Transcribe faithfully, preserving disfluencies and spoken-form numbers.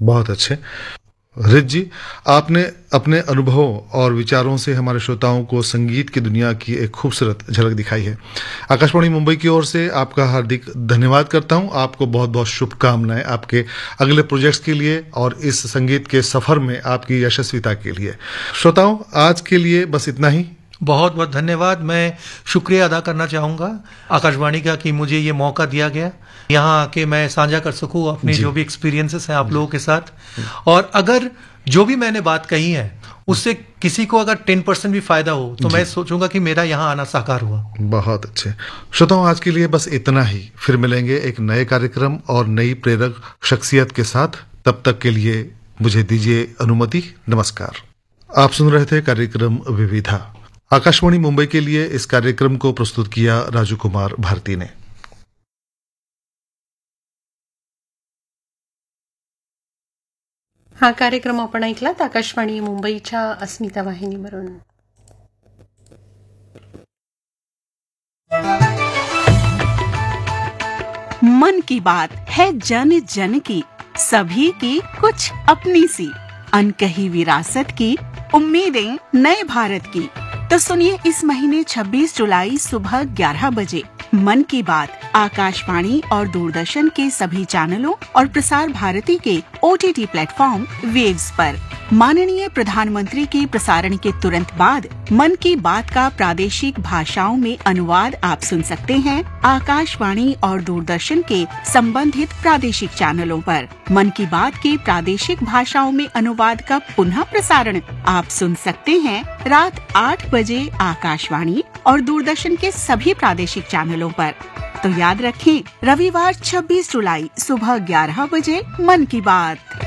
बहुत अच्छे। रित जी, आपने अपने अनुभवों और विचारों से हमारे श्रोताओं को संगीत की दुनिया की एक खूबसूरत झलक दिखाई है। आकाशवाणी मुंबई की ओर से आपका हार्दिक धन्यवाद करता हूं। आपको बहुत बहुत शुभकामनाएं आपके अगले प्रोजेक्ट्स के लिए और इस संगीत के सफर में आपकी यशस्विता के लिए। श्रोताओं, आज के लिए बस इतना ही। बहुत बहुत धन्यवाद। मैं शुक्रिया अदा करना चाहूँगा आकाशवाणी का कि मुझे ये मौका दिया गया, यहाँ आके मैं साझा कर सकूँ अपने जो भी एक्सपीरियंसेस हैं आप लोगों के साथ। और अगर जो भी मैंने बात कही है उससे किसी को अगर टेन परसेंट भी फायदा हो तो मैं सोचूंगा कि मेरा यहाँ आना साकार हुआ। बहुत अच्छे। श्रोताओं, आज के लिए बस इतना ही। फिर मिलेंगे एक नए कार्यक्रम और नई प्रेरक शख्सियत के साथ। तब तक के लिए मुझे दीजिए अनुमति। नमस्कार। आप सुन रहे थे कार्यक्रम विविधा। आकाशवाणी मुंबई के लिए इस कार्यक्रम को प्रस्तुत किया राजू कुमार भारती ने। हा कार्यक्रम आपण ऐकलात आकाशवाणी मुंबईच्या अस्मिता वाहिनीवरून। मन की बात है जन जन की, सभी की कुछ अपनी सी, अनकही विरासत की, उम्मीदें नए भारत की। तो सुनिए इस महीने छब्बीस जुलाई सुबह ग्यारह बजे मन की बात आकाशवाणी और दूरदर्शन के सभी चैनलों और प्रसार भारती के ओटीटी प्लेटफॉर्म वेव्स पर। माननीय प्रधानमंत्री के प्रसारण के तुरंत बाद मन की बात का प्रादेशिक भाषाओं में अनुवाद आप सुन सकते हैं आकाशवाणी और दूरदर्शन के संबंधित प्रादेशिक चैनलों पर। मन की बात के प्रादेशिक भाषाओं में अनुवाद का पुनः प्रसारण आप सुन सकते हैं रात आठ बजे आकाशवाणी और दूरदर्शन के सभी प्रादेशिक चैनलों पर। तो याद रखें, रविवार छब्बीस जुलाई सुबह ग्यारह बजे मन की बात।